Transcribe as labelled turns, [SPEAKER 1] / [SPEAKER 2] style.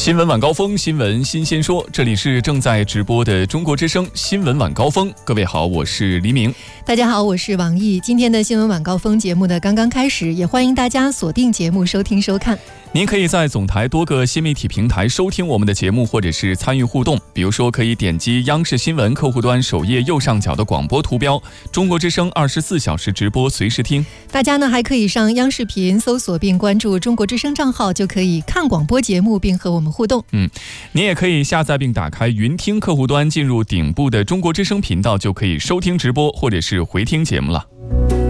[SPEAKER 1] 新闻晚高峰，新闻新鲜说，这里是正在直播的中国之声新闻晚高峰。各位好，我是黎明。
[SPEAKER 2] 大家好，我是王毅。今天的新闻晚高峰节目呢刚刚开始，也欢迎大家锁定节目收听收看。
[SPEAKER 1] 您可以在总台多个新媒体平台收听我们的节目，或者是参与互动。比如说，可以点击央视新闻客户端首页右上角的广播图标，中国之声24小时直播，随时听。
[SPEAKER 2] 大家呢还可以上央视频搜索并关注中国之声账号，就可以看广播节目并和我们互动。
[SPEAKER 1] 您也可以下载并打开云听客户端，进入顶部的中国之声频道，就可以收听直播或者是回听节目了。